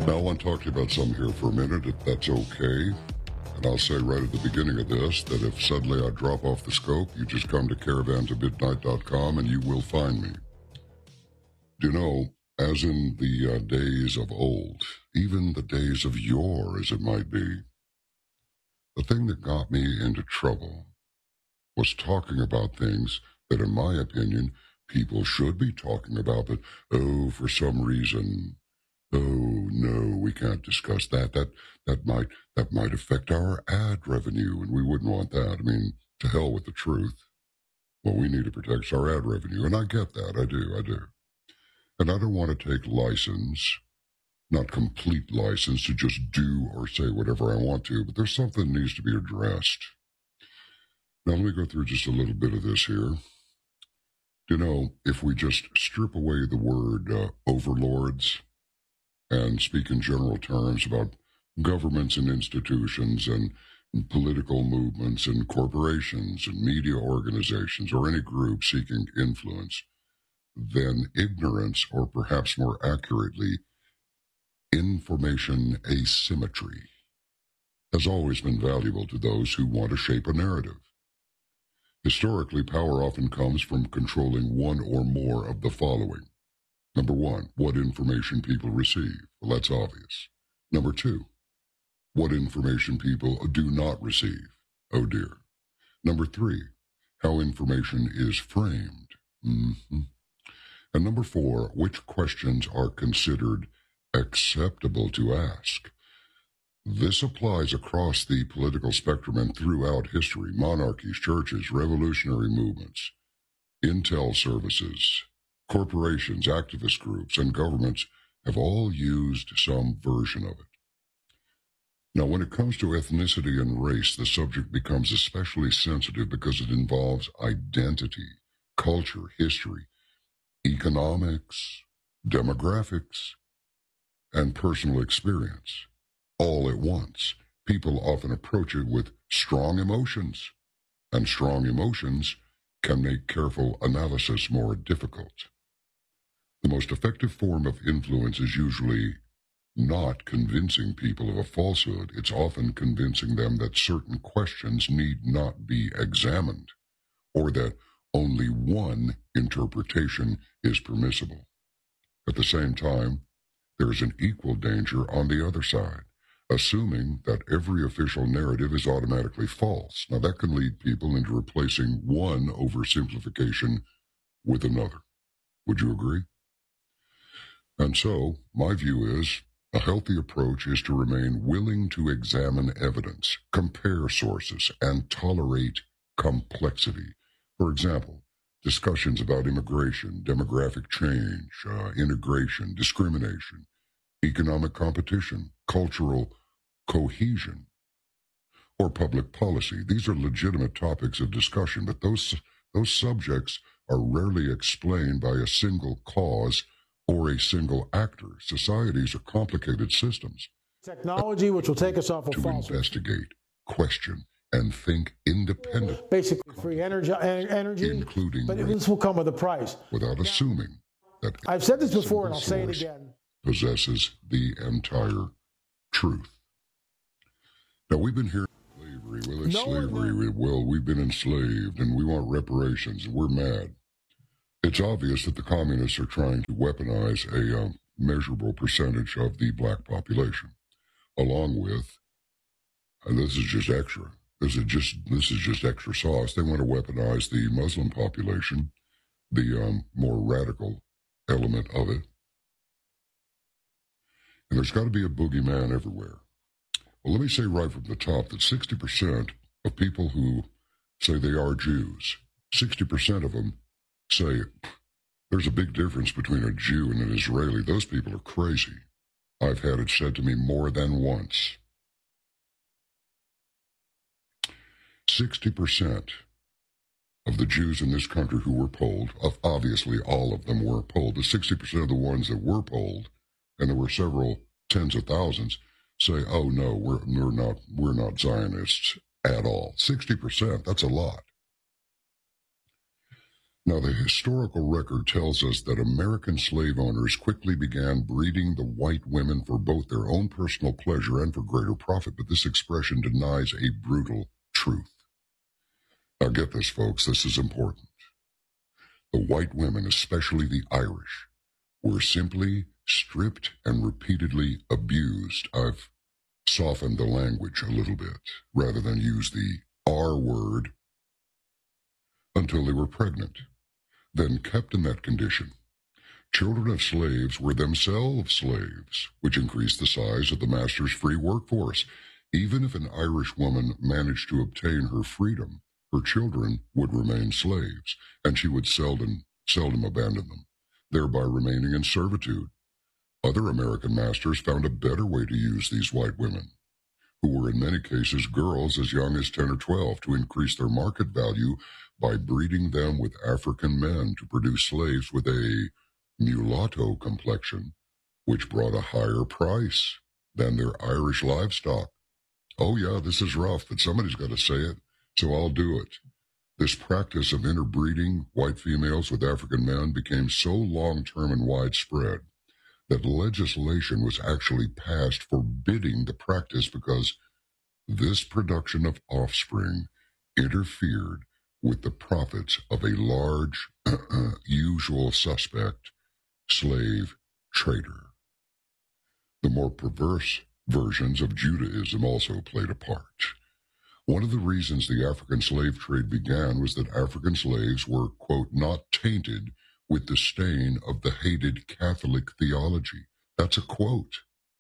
Now, I want to talk to you about something here for a minute, if that's okay. And I'll say right at the beginning of this that if suddenly I drop off the scope, you just come to caravantomidnight.com and you will find me. Do you know, as in the days of old, even the days of yore, as it might be, the thing that got me into trouble was talking about things that, in my opinion, people should be talking about, but, for some reason, no, we can't discuss that. That might affect our ad revenue, and we wouldn't want that. I mean, to hell with the truth. What we need to protect is our ad revenue, and I get that. I do. And I don't want to take license, not complete license, to just do or say whatever I want to, but there's something that needs to be addressed. Now, let me go through just a little bit of this here. You know, if we just strip away the word overlords and speak in general terms about governments and institutions and political movements and corporations and media organizations or any group seeking influence, then ignorance, or perhaps more accurately, information asymmetry, has always been valuable to those who want to shape a narrative. Historically, power often comes from controlling one or more of the following. Number one, what information people receive. Well, that's obvious. Number two, what information people do not receive. Oh dear. Number three, how information is framed. And number four, which questions are considered acceptable to ask. This applies across the political spectrum and throughout history. Monarchies, churches, revolutionary movements, intel services, corporations, activist groups, and governments have all used some version of it. Now, when it comes to ethnicity and race, the subject becomes especially sensitive because it involves identity, culture, history, economics, demographics, and personal experience. All at once. People often approach it with strong emotions, and strong emotions can make careful analysis more difficult. The most effective form of influence is usually not convincing people of a falsehood. It's often convincing them that certain questions need not be examined, or that only one interpretation is permissible. At the same time, there is an equal danger on the other side, assuming that every official narrative is automatically false. Now, that can lead people into replacing one oversimplification with another. Would you agree? And so, my view is, a healthy approach is to remain willing to examine evidence, compare sources, and tolerate complexity. For example, discussions about immigration, demographic change, integration, discrimination, economic competition, cultural cohesion, or public policy. These are legitimate topics of discussion, but those subjects are rarely explained by a single cause or a single actor. Societies are complicated systems. Technology which will take us off of to investigate, question, and think independently. Basically, free energy, including, but this will come with a price. Without assuming that I've said this before, and I'll say it again. Possesses the entire truth. Now, we've been hearing slavery. Well, it's slavery. Well, we've been enslaved, and we want reparations, and we're mad. It's obvious that the communists are trying to weaponize a measurable percentage of the black population, along with, and this is just extra. This is just extra sauce. They want to weaponize the Muslim population, the more radical element of it. And there's got to be a boogeyman everywhere. Well, let me say right from the top that 60% of people who say they are Jews, 60% of them say there's a big difference between a Jew and an Israeli. Those people are crazy. I've had it said to me more than once. 60% of the Jews in this country who were polled, obviously all of them were polled, but 60% of the ones that were polled, and there were several tens of thousands, say, oh no, we're not Zionists at all. 60%, that's a lot. Now, the historical record tells us that American slave owners quickly began breeding the white women for both their own personal pleasure and for greater profit, but this expression denies a brutal truth. Now, get this, folks, this is important. The white women, especially the Irish, were simply stripped and repeatedly abused. I've softened the language a little bit rather than use the R word until they were pregnant, then kept in that condition. Children of slaves were themselves slaves, which increased the size of the master's free workforce. Even if an Irish woman managed to obtain her freedom, her children would remain slaves, and she would seldom abandon them, thereby remaining in servitude. Other American masters found a better way to use these white women, who were in many cases girls as young as 10 or 12, to increase their market value by breeding them with African men to produce slaves with a mulatto complexion, which brought a higher price than their Irish livestock. Oh yeah, this is rough, but somebody's got to say it, so I'll do it. This practice of interbreeding white females with African men became so long-term and widespread that legislation was actually passed forbidding the practice because this production of offspring interfered with the profits of a large, usual suspect, slave trader. The more perverse versions of Judaism also played a part. One of the reasons the African slave trade began was that African slaves were, quote, not tainted with the stain of the hated Catholic theology. That's a quote,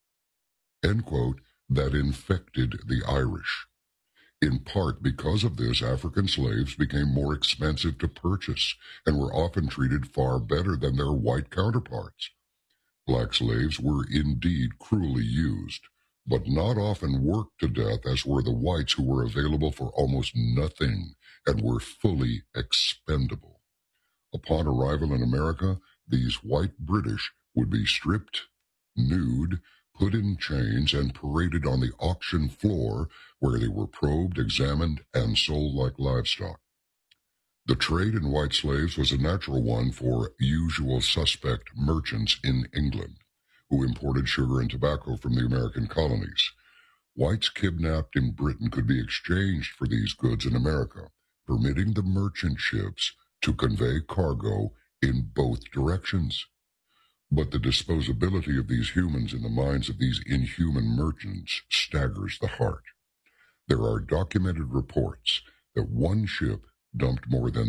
end quote, that infected the Irish. In part because of this, African slaves became more expensive to purchase and were often treated far better than their white counterparts. Black slaves were indeed cruelly used, but not often worked to death as were the whites, who were available for almost nothing and were fully expendable. Upon arrival in America, these white British would be stripped, nude, put in chains, and paraded on the auction floor, where they were probed, examined, and sold like livestock. The trade in white slaves was a natural one for usual suspect merchants in England, who imported sugar and tobacco from the American colonies. Whites kidnapped in Britain could be exchanged for these goods in America, permitting the merchant ships to convey cargo in both directions. But the disposability of these humans in the minds of these inhuman merchants staggers the heart. There are documented reports that one ship dumped more than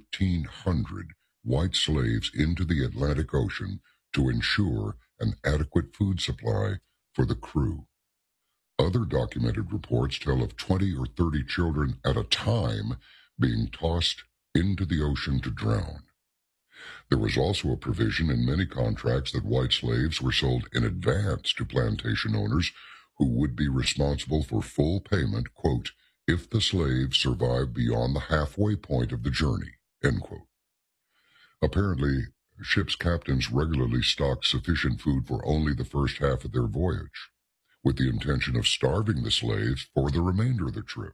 1,300 white slaves into the Atlantic Ocean to ensure an adequate food supply for the crew. Other documented reports tell of 20 or 30 children at a time being tossed into the ocean to drown. There was also a provision in many contracts that white slaves were sold in advance to plantation owners who would be responsible for full payment, quote, if the slaves survived beyond the halfway point of the journey, end quote. Apparently, ships' captains regularly stocked sufficient food for only the first half of their voyage, with the intention of starving the slaves for the remainder of the trip.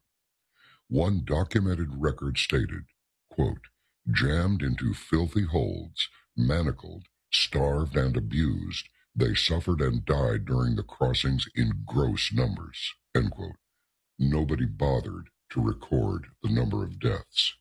One documented record stated, quote, jammed into filthy holds, manacled, starved, and abused, they suffered and died during the crossings in gross numbers, end quote. Nobody bothered to record the number of deaths.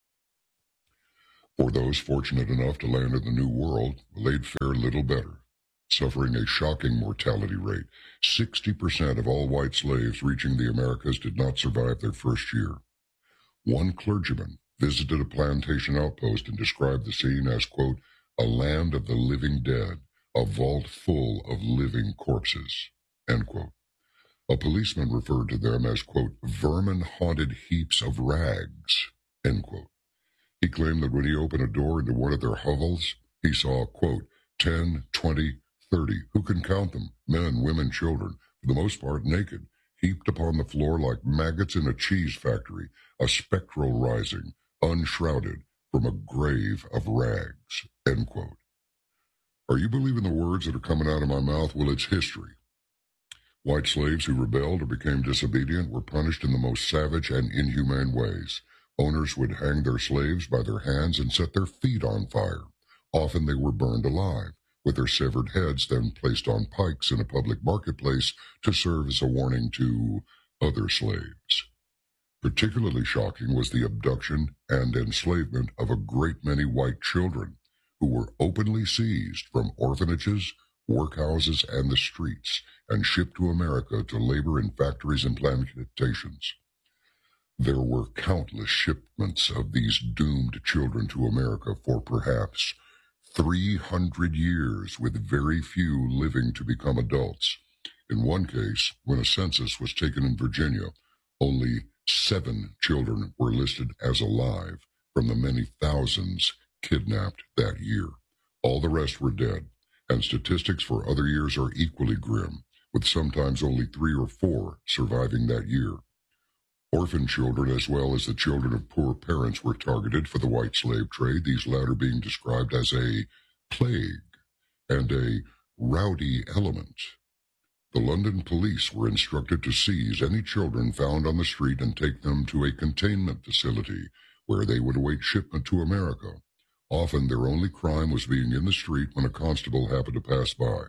For those fortunate enough to land in the New World, they'd fare little better, suffering a shocking mortality rate. 60% of all white slaves reaching the Americas did not survive their first year. One clergyman visited a plantation outpost and described the scene as, quote, a land of the living dead, a vault full of living corpses, end quote. A policeman referred to them as, quote, vermin-haunted heaps of rags, end quote. He claimed that when he opened a door into one of their hovels, he saw, quote, 10, 20, 30, who can count them, men, women, children, for the most part naked, heaped upon the floor like maggots in a cheese factory, a spectral rising, unshrouded from a grave of rags, end quote. Are you believing the words that are coming out of my mouth? Well, it's history. White slaves who rebelled or became disobedient were punished in the most savage and inhumane ways. Owners would hang their slaves by their hands and set their feet on fire. Often they were burned alive, with their severed heads then placed on pikes in a public marketplace to serve as a warning to other slaves. Particularly shocking was the abduction and enslavement of a great many white children, who were openly seized from orphanages, workhouses, and the streets, and shipped to America to labor in factories and plantations. There were countless shipments of these doomed children to America for perhaps 300 years, with very few living to become adults. In one case, when a census was taken in Virginia, only 7 children were listed as alive from the many thousands kidnapped that year. All the rest were dead, and statistics for other years are equally grim, with sometimes only 3 or 4 surviving that year. Orphan children, as well as the children of poor parents, were targeted for the white slave trade, these latter being described as a plague and a rowdy element. The London police were instructed to seize any children found on the street and take them to a containment facility where they would await shipment to America. Often their only crime was being in the street when a constable happened to pass by.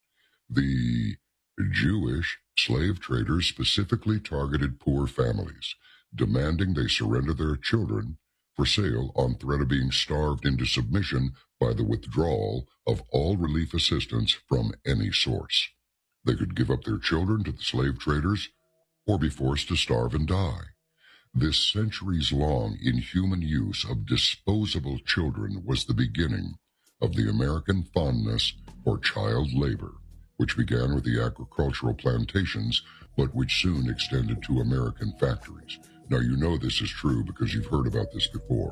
The Jewish slave traders specifically targeted poor families, demanding they surrender their children for sale on threat of being starved into submission by the withdrawal of all relief assistance from any source. They could give up their children to the slave traders or be forced to starve and die. This centuries-long inhuman use of disposable children was the beginning of the American fondness for child labor, which began with the agricultural plantations, but which soon extended to American factories. Now, you know this is true because you've heard about this before.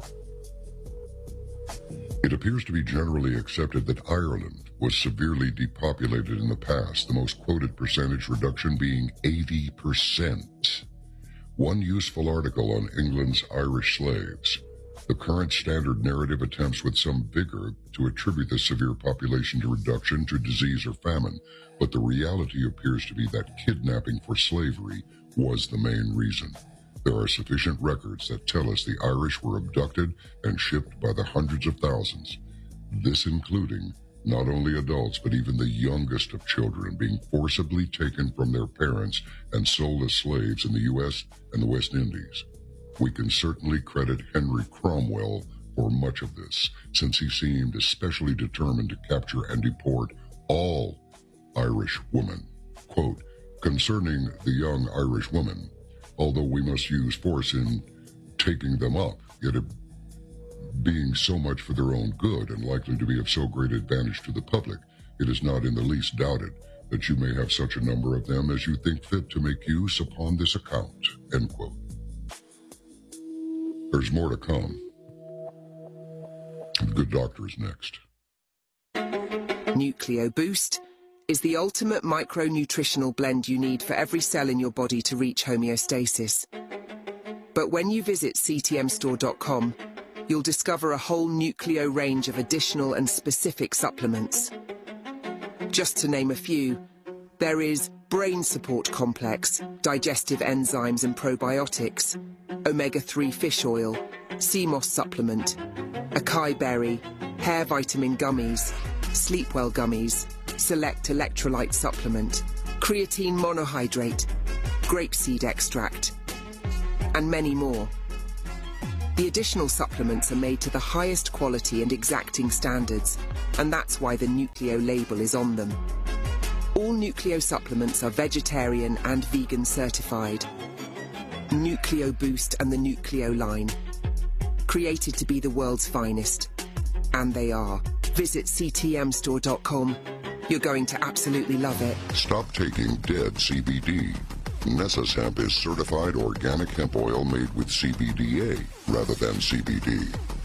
It appears to be generally accepted that Ireland was severely depopulated in the past, the most quoted percentage reduction being 80%. One useful article on England's Irish slaves. The current standard narrative attempts with some vigor to attribute the severe population reduction to disease or famine, but the reality appears to be that kidnapping for slavery was the main reason. There are sufficient records that tell us the Irish were abducted and shipped by the hundreds of thousands, this including not only adults but even the youngest of children being forcibly taken from their parents and sold as slaves in the U.S. and the West Indies. We can certainly credit Henry Cromwell for much of this, since he seemed especially determined to capture and deport all Irish women. Quote, concerning the young Irish women, although we must use force in taking them up, yet it being so much for their own good and likely to be of so great advantage to the public, it is not in the least doubted that you may have such a number of them as you think fit to make use upon this account. End quote. There's more to come. The Good Doctor is next. Nucleo Boost is the ultimate micronutritional blend you need for every cell in your body to reach homeostasis. But when you visit ctmstore.com, you'll discover a whole Nucleo range of additional and specific supplements. Just to name a few, there is Brain Support Complex, digestive enzymes and probiotics, omega-3 fish oil, sea moss supplement, acai berry, hair vitamin gummies, Sleepwell gummies, select electrolyte supplement, creatine monohydrate, grapeseed extract, and many more. The additional supplements are made to the highest quality and exacting standards, and that's why the Nucleo label is on them. All Nucleo supplements are vegetarian and vegan certified. Nucleo Boost and the Nucleo line, created to be the world's finest. And they are. Visit ctmstore.com. You're going to absolutely love it. Stop taking dead CBD. Nessus Hemp is certified organic hemp oil made with CBDA rather than CBD.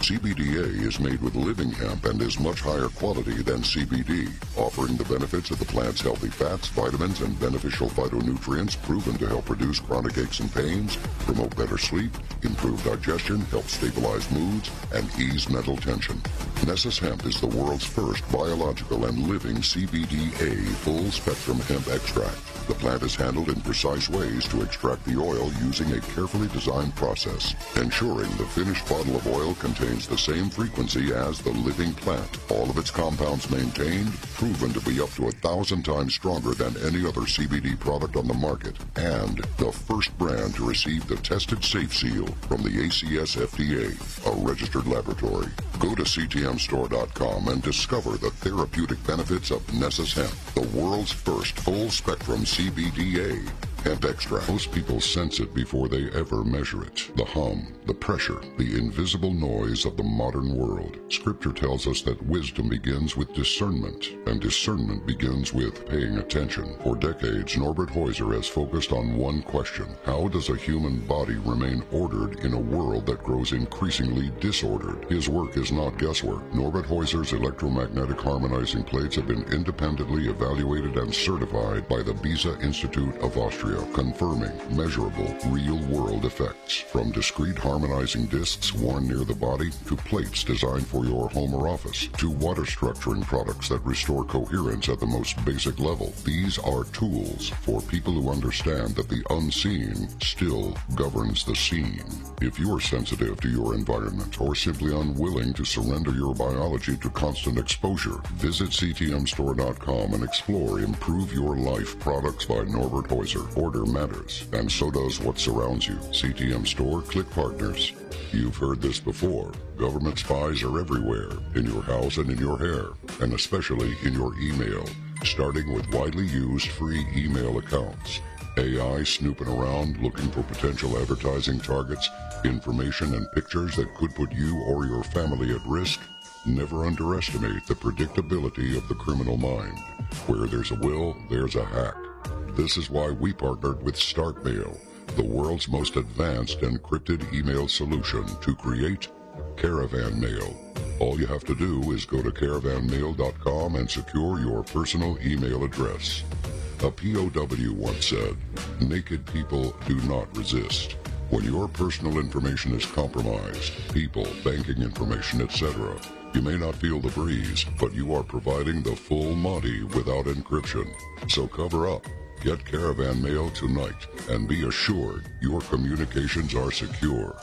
CBDA is made with living hemp and is much higher quality than CBD, offering the benefits of the plant's healthy fats, vitamins, and beneficial phytonutrients proven to help reduce chronic aches and pains, promote better sleep, improve digestion, help stabilize moods, and ease mental tension. Nessus Hemp is the world's first biological and living CBDA full-spectrum hemp extract. The plant is handled in precise ways to extract the oil using a carefully designed process, ensuring the finished bottle of oil contains the same frequency as the living plant. All of its compounds maintained, proven to be up to 1,000 times stronger than any other CBD product on the market, and the first brand to receive the tested safe seal from the ACS FDA, a registered laboratory. Go to ctmstore.com and discover the therapeutic benefits of Nessus Hemp, the world's first full-spectrum CBDA hemp extract. Most people sense it before they ever measure it. The hum, the pressure, the invisible noise of the modern world. Scripture tells us that wisdom begins with discernment, and discernment begins with paying attention. For decades, Norbert Heuser has focused on one question: how does a human body remain ordered in a world that grows increasingly disordered? His work is not guesswork. Norbert Heuser's electromagnetic harmonizing plates have been independently evaluated and certified by the Beza Institute of Austria, confirming measurable, real-world effects. From discrete harmonizing discs worn near the body, to plates designed for your home or office, to water structuring products that restore coherence at the most basic level. These are tools for people who understand that the unseen still governs the seen. If you are sensitive to your environment or simply unwilling to surrender your biology to constant exposure, visit ctmstore.com and explore Improve Your Life products by Norbert Heuser. Order matters, and so does what surrounds you. CTM Store, click partners. You've heard this before. Government spies are everywhere, in your house and in your hair, and especially in your email, starting with widely used free email accounts. AI snooping around looking for potential advertising targets, information and pictures that could put you or your family at risk. Never underestimate the predictability of the criminal mind. Where there's a will, there's a hack. This is why we partnered with StarkMail, the world's most advanced encrypted email solution, to create Caravan Mail. All you have to do is go to caravanmail.com and secure your personal email address. A POW once said, "Naked people do not resist." When your personal information is compromised, people, banking information, etc., you may not feel the breeze, but you are providing the full Monty without encryption. So cover up. Get Caravan Mail tonight and be assured your communications are secure.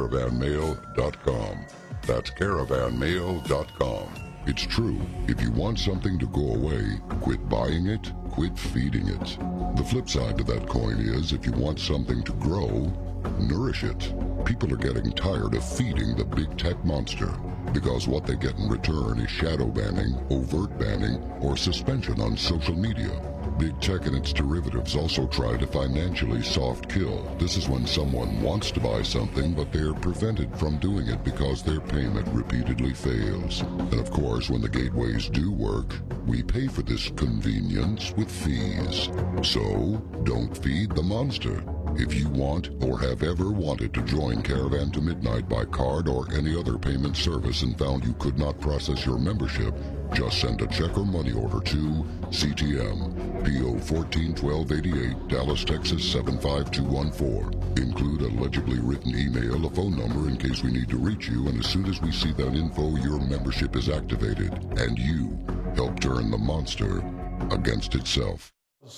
Caravanmail.com. That's caravanmail.com. It's true. If you want something to go away, quit buying it, quit feeding it. The flip side to that coin is, if you want something to grow, nourish it. People are getting tired of feeding the big tech monster, because what they get in return is shadow banning, overt banning, or suspension on social media. Big tech and its derivatives also try to financially soft kill. This is when someone wants to buy something, but they're prevented from doing it because their payment repeatedly fails. And of course, when the gateways do work, we pay for this convenience with fees. So, don't feed the monster. If you want or have ever wanted to join Caravan to Midnight by card or any other payment service and found you could not process your membership, just send a check or money order to CTM, PO 141288, Dallas, Texas 75214. Include a legibly written email, a phone number in case we need to reach you, and as soon as we see that info, your membership is activated, and you help turn the monster against itself.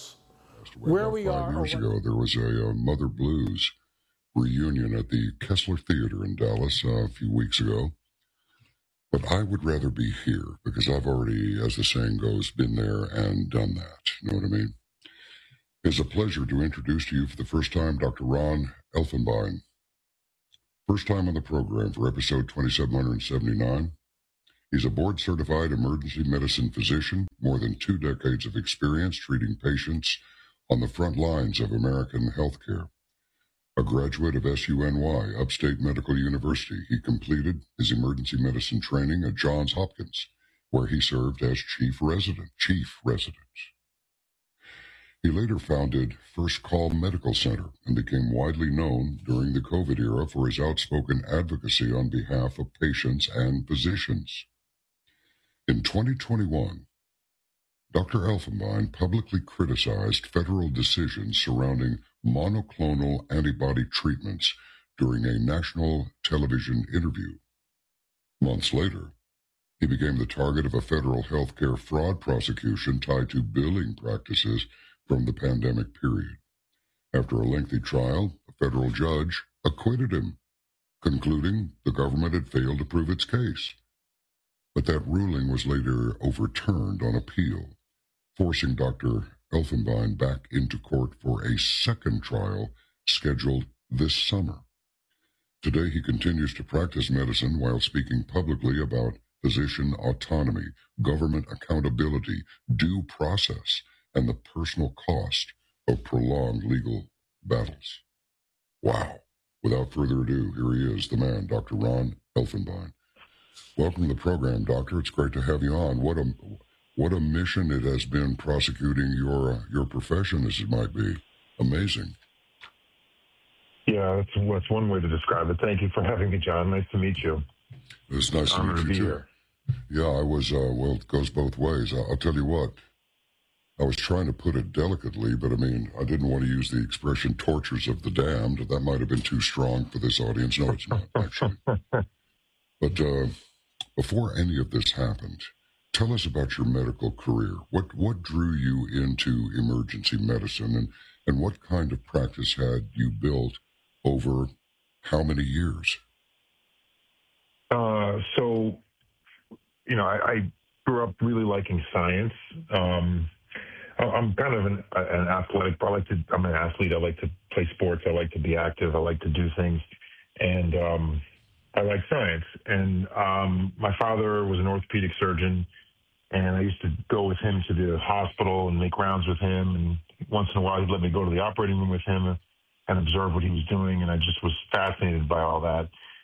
Where we are. 5 years ago, there was a Mother Blues reunion at the Kessler Theater in Dallas a few weeks ago. But I would rather be here because I've already, as the saying goes, been there and done that. You know what I mean? It's a pleasure to introduce to you for the first time Dr. Ron Elfenbein. First time on the program for episode 2779. He's a board-certified emergency medicine physician, more than 2 decades of experience treating patients on the front lines of American healthcare. A graduate of SUNY, Upstate Medical University, he completed his emergency medicine training at Johns Hopkins, where he served as chief resident. He later founded First Call Medical Center and became widely known during the COVID era for his outspoken advocacy on behalf of patients and physicians. In 2021, Dr. Elfenbein publicly criticized federal decisions surrounding monoclonal antibody treatments during a national television interview. Months later, he became the target of a federal healthcare fraud prosecution tied to billing practices from the pandemic period. After a lengthy trial, a federal judge acquitted him, concluding the government had failed to prove its case. But that ruling was later overturned on appeal, forcing Dr. Elfenbein back into court for a second trial scheduled this summer. Today, he continues to practice medicine while speaking publicly about physician autonomy, government accountability, due process, and the personal cost of prolonged legal battles. Wow. Without further ado, here he is, the man, Dr. Ron Elfenbein. Welcome to the program, Doctor. It's great to have you on. What a mission it has been prosecuting your profession, as it might be. Amazing. Yeah, that's one way to describe it. Thank you for having me, John. Nice to meet you. It's nice to meet you, too. Here. Yeah, I was, well, it goes both ways. I'll tell you what, I was trying to put it delicately, but I mean, I didn't want to use the expression tortures of the damned. That might have been too strong for this audience. No, it's not, actually. But before any of this happened, tell us about your medical career. What drew you into emergency medicine, and what kind of practice had you built over how many years? So, you know, I grew up really liking science. I'm kind of an athletic. I'm an athlete. I like to play sports. I like to be active. I like to do things. And I like science. And my father was an orthopedic surgeon, and I used to go with him to the hospital and make rounds with him. And once in a while, he'd let me go to the operating room with him and observe what he was doing. And I just was fascinated by all that.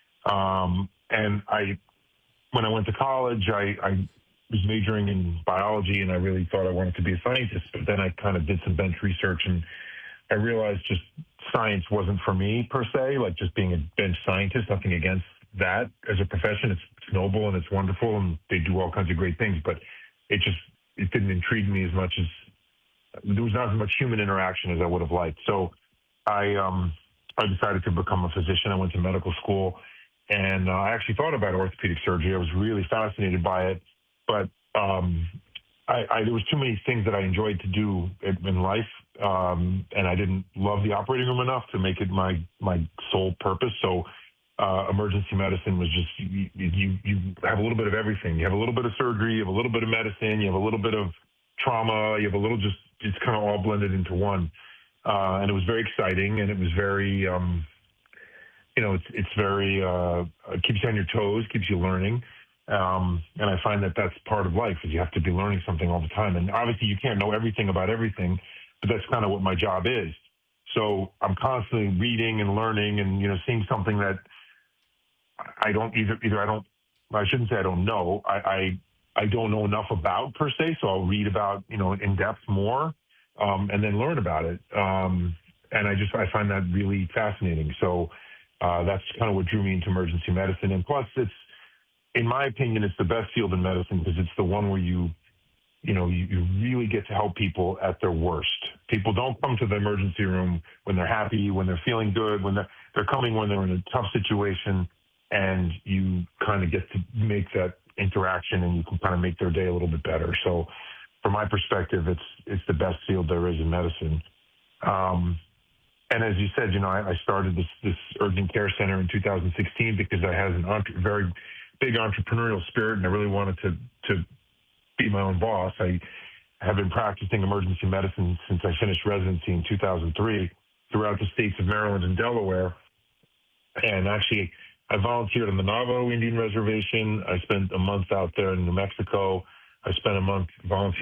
And when I went to college, I was majoring in biology, and I really thought I wanted to be a scientist. But then I kind of did some bench research, and I realized just science wasn't for me per se, like just being a bench scientist. Nothing against that as a profession. It's noble and it's wonderful, and they do all kinds of great things. But it didn't intrigue me as much as there was not as much human interaction as I would have liked. So I decided to become a physician. I went to medical school, and I actually thought about orthopedic surgery. I was really fascinated by it, but there was too many things that I enjoyed to do in life, and I didn't love the operating room enough to make it my sole purpose. So emergency medicine was just, you have a little bit of everything. You have a little bit of surgery, you have a little bit of medicine, you have a little bit of trauma, you have a little it's kind of all blended into one. And it was very exciting, and it was very, it's very, it keeps you on your toes, keeps you learning. And I find that that's part of life, is you have to be learning something all the time. And obviously you can't know everything about everything, but that's kind of what my job is. So I'm constantly reading and learning and, seeing something that I shouldn't say I don't know. I don't know enough about per se. So I'll read about, in depth more, and then learn about it. And I find that really fascinating. So that's kind of what drew me into emergency medicine. And plus in my opinion, it's the best field in medicine because it's the one where you really get to help people at their worst. People don't come to the emergency room when they're happy, when they're feeling good, when they're coming when they're in a tough situation, and you kind of get to make that interaction, and you can kind of make their day a little bit better. So from my perspective, it's the best field there is in medicine. And as you said, I started this urgent care center in 2016 because I had a very big entrepreneurial spirit, and I really wanted to be my own boss. I have been practicing emergency medicine since I finished residency in 2003 throughout the states of Maryland and Delaware. And actually, I volunteered on the Navajo Indian Reservation. I spent a month out there in New Mexico. I spent a month volunteering